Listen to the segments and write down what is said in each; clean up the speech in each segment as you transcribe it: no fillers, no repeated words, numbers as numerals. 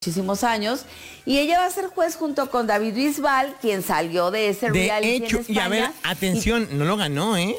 muchísimos años, y ella va a ser juez junto con David Bisbal, quien salió de ese reality en España. Y a ver, atención, no lo ganó, ¿eh?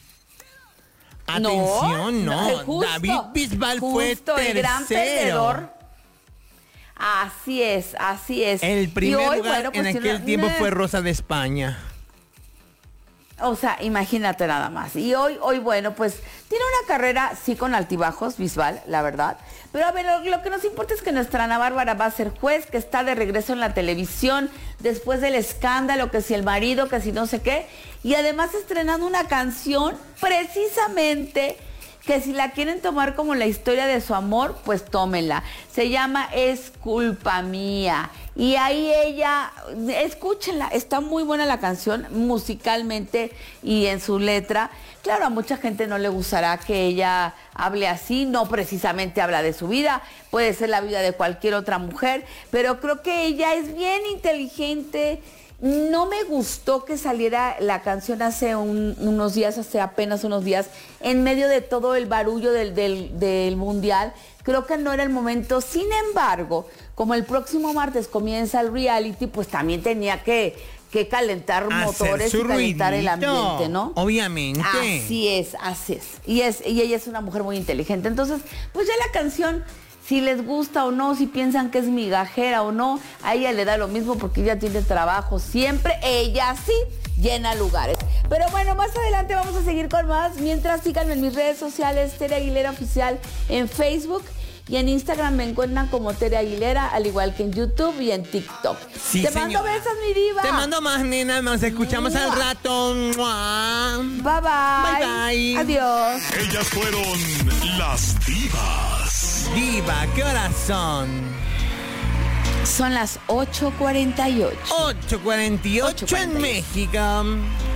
Atención, no. Justo, David Bisbal fue tercero. El gran perdedor. Así es, así es. El primer hoy, lugar en aquel tiempo fue Rosa de España. O sea, imagínate nada más. Y hoy, bueno, pues tiene una carrera, sí, con altibajos, Bisbal, la verdad. Pero a ver, lo que nos importa es que nuestra Ana Bárbara va a ser juez, que está de regreso en la televisión después del escándalo, que si el marido, que si no sé qué. Y además estrenando una canción precisamente que si la quieren tomar como la historia de su amor, pues tómenla. Se llama Es Culpa Mía. Y ahí ella, escúchenla, está muy buena la canción musicalmente y en su letra. Claro, a mucha gente no le gustará que ella hable así, no precisamente habla de su vida, puede ser la vida de cualquier otra mujer, pero creo que ella es bien inteligente. No me gustó que saliera la canción hace apenas unos días, en medio de todo el barullo del mundial. Creo que no era el momento. Sin embargo, como el próximo martes comienza el reality, pues también tenía que calentar motores y calentar el ambiente, ¿no? Obviamente. Así es, así es. Y ella es una mujer muy inteligente. Entonces, pues ya la canción, si les gusta o no, si piensan que es migajera o no, a ella le da lo mismo porque ella tiene trabajo siempre. Ella sí llena lugares. Pero bueno, más adelante vamos a seguir con más. Mientras, síganme en mis redes sociales, Tere Aguilera Oficial en Facebook. Y en Instagram me encuentran como Tere Aguilera, al igual que en YouTube y en TikTok. Sí, te mando besos, mi diva. Te mando más, nena. Nos escuchamos al rato. Bye, bye. Bye, bye. Adiós. Ellas fueron las divas. Diva, ¿qué horas son? Son las 8:48. 8:48 en México.